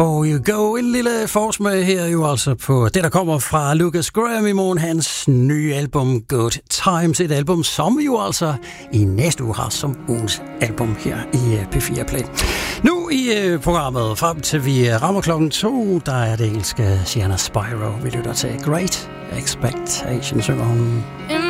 Oh you go, en lille forsmag her jo altså på det, der kommer fra Lukas Graham i morgen, hans nye album Good Times, et album, som vi jo altså i næste uge har som ugens album her i P4 Play. Nu i programmet, frem til vi rammer 2:00, der er det engelske Sienna Spyro, vi lytter til Great Expectations, synger hun.